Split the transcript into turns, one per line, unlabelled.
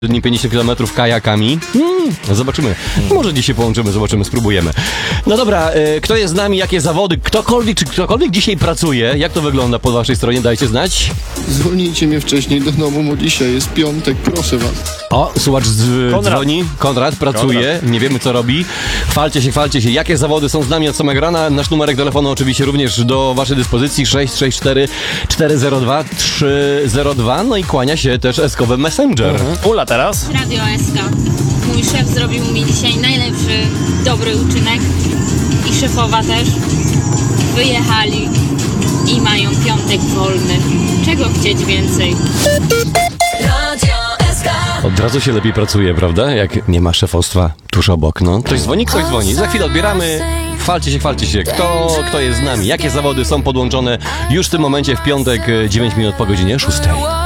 Dni 50 km kajakami. Zobaczymy. Może dzisiaj połączymy, zobaczymy, spróbujemy. No dobra, kto jest z nami, jakie zawody, czy ktokolwiek dzisiaj pracuje? Jak to wygląda po waszej stronie? Dajcie znać.
Zwolnijcie mnie wcześniej do domu, bo dzisiaj jest piątek, proszę was.
O, słuchacz dzwoni. Konrad pracuje, nie wiemy co robi. Chwalcie się. Jakie zawody są z nami od samego rana? Nasz numerek telefonu oczywiście również do waszej dyspozycji 664 402 302. No i kłania się też Eskowy Messenger.
Ula teraz.
Radio SK. Mój szef zrobił mi dzisiaj najlepszy, dobry uczynek i szefowa też. Wyjechali i mają piątek wolny. Czego chcieć więcej?
Radio SK.
Od razu się lepiej pracuje, prawda? Jak nie ma szefostwa tuż obok, no. Ktoś dzwoni. Za chwilę odbieramy. Chwalcie się. Kto jest z nami? Jakie zawody są podłączone już w tym momencie w piątek, 9 minut po godzinie 6.